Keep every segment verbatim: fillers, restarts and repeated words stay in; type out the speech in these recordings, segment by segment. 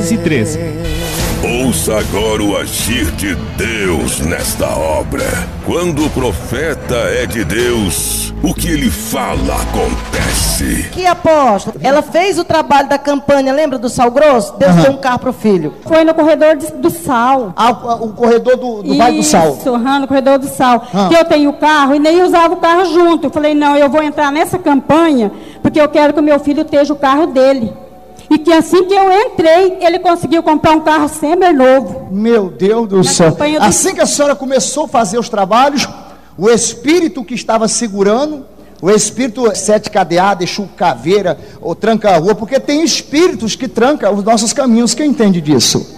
dez e treze. Ouça agora o agir de Deus nesta obra. Quando o profeta é de Deus, o que ele fala acontece. Que apóstolo, ela fez o trabalho da campanha, lembra do Sal Grosso? Deus Aham. deu um carro pro filho. Foi no corredor de- do Sal. Ah, o, o corredor do, do Vale do Sal. Isso, aham, no corredor do Sal. Ah. Que eu tenho o carro e nem usava o carro junto. Eu falei, não, eu vou entrar nessa campanha porque eu quero que o meu filho esteja o carro dele. E que assim que eu entrei, ele conseguiu comprar um carro semi-novo. Meu Deus do Na céu. campanha do- Assim que a senhora começou a fazer os trabalhos, o espírito que estava segurando, o espírito sete cadeado, Exu caveira, ou tranca a rua, porque tem espíritos que trancam os nossos caminhos. Quem entende disso?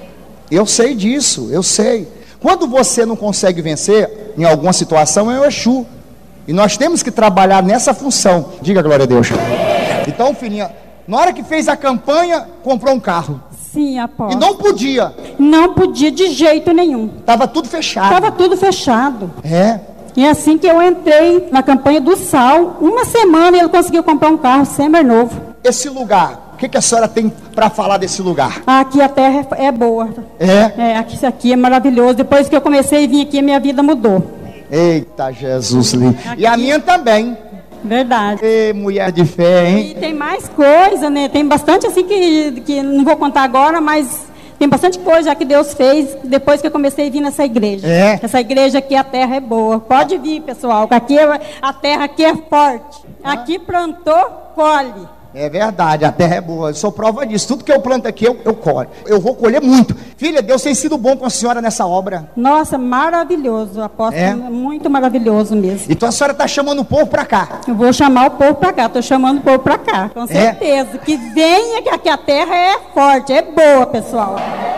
Eu sei disso, eu sei. Quando você não consegue vencer em alguma situação, é o Exu. E nós temos que trabalhar nessa função. Diga glória a Deus. Então, filhinha, na hora que fez a campanha, comprou um carro. Sim, E apóstolo. não podia. Não podia de jeito nenhum. Estava tudo fechado. Estava tudo fechado. É. E assim que eu entrei na campanha do Sal, uma semana ele conseguiu comprar um carro semi-novo. Esse lugar, o que, que a senhora tem para falar desse lugar? Aqui a terra é é boa. É. É, aqui, isso aqui é maravilhoso. Depois que eu comecei a vir aqui, a minha vida mudou. Eita, Jesus lindo. E a minha também. Verdade. Ei, mulher de fé, hein? E tem mais coisa, né? Tem bastante assim que, que não vou contar agora, mas tem bastante coisa já que Deus fez depois que eu comecei a vir nessa igreja. É. Essa igreja aqui, a terra é boa. Pode vir, pessoal, que aqui é- a terra aqui é forte. Aqui plantou, colhe. É verdade, a terra é boa. Eu sou prova disso. Tudo que eu planto aqui, eu, eu colho. Eu vou colher muito. Filha, Deus tem sido bom com a senhora nessa obra. Nossa, maravilhoso, apóstolo. É? Muito maravilhoso mesmo. Então a senhora está chamando o povo para cá. Eu vou chamar o povo para cá, estou chamando o povo para cá, com certeza. Que venha, que aqui a terra é forte, é boa, pessoal.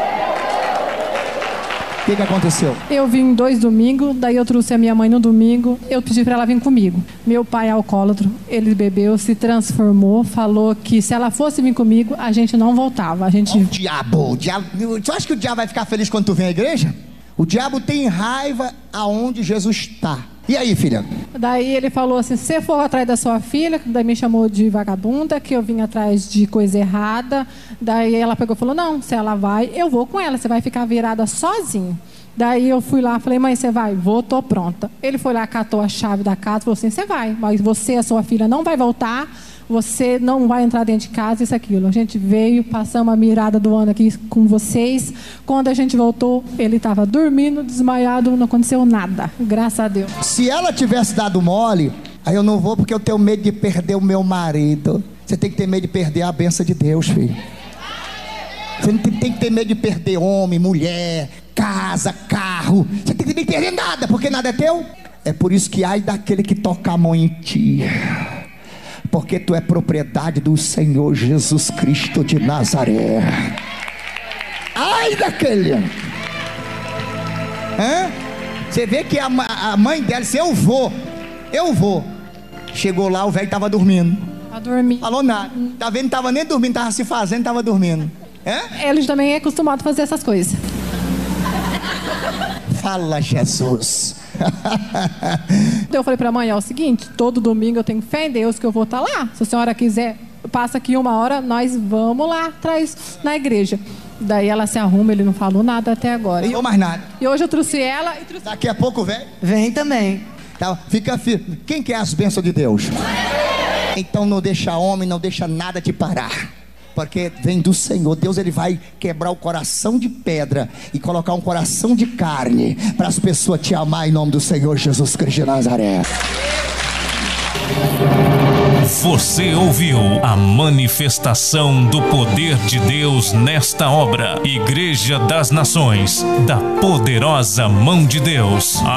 O que, que aconteceu? Eu vim dois domingos, daí eu trouxe a minha mãe no domingo, eu pedi para ela vir comigo. Meu pai é alcoólatra, ele bebeu, se transformou, falou que se ela fosse vir comigo, a gente não voltava. A gente... O diabo, o diabo. Tu acha que o diabo vai ficar feliz quando tu vem à igreja? O diabo tem raiva aonde Jesus está. E aí, filha? Daí ele falou assim, se você for atrás da sua filha, daí me chamou de vagabunda, que eu vim atrás de coisa errada. Daí ela pegou e falou, não, se ela vai, eu vou com ela, você vai ficar virada sozinho. Daí eu fui lá, falei, mãe, você vai? Vou, tô pronta. Ele foi lá, catou a chave da casa, falou assim, você vai, mas você e a sua filha não vai voltar, você não vai entrar dentro de casa, isso, aquilo. A gente veio, passamos a mirada do ano aqui com vocês. Quando a gente voltou, ele estava dormindo, desmaiado, não aconteceu nada, graças a Deus. Se ela tivesse dado mole, aí eu não vou porque eu tenho medo de perder o meu marido. Você tem que ter medo de perder a bênção de Deus, filho. Você não tem, tem que ter medo de perder homem, mulher, casa, carro. Você tem que ter medo de perder nada, porque nada é teu. É por isso que ai daquele que toca a mão em ti, porque tu é propriedade do Senhor Jesus Cristo de Nazaré. Ai daquele. Hã? Você vê que a, ma- a mãe dela disse, eu vou, eu vou. Chegou lá, o velho estava dormindo. Pra dormir. Falou nada. Tá vendo? Não estava nem dormindo, estava se fazendo, estava dormindo. Hã? Ele também é acostumado a fazer essas coisas. Fala, Jesus. Então eu falei pra mãe, é o seguinte, todo domingo eu tenho fé em Deus que eu vou estar lá. Se a senhora quiser, passa aqui uma hora, nós vamos lá atrás na igreja. Daí ela se arruma, ele não falou nada até agora. Não mais nada. E hoje eu trouxe ela e trouxe... Daqui a pouco vem. Vem também. Tá, fica firme. Quem quer as bênçãos de Deus? Então não deixa homem, não deixa nada te parar. Porque vem do Senhor. Deus, ele vai quebrar o coração de pedra e colocar um coração de carne para as pessoas te amar em nome do Senhor Jesus Cristo de Nazaré. Você ouviu a manifestação do poder de Deus nesta obra. Igreja das Nações, da poderosa mão de Deus.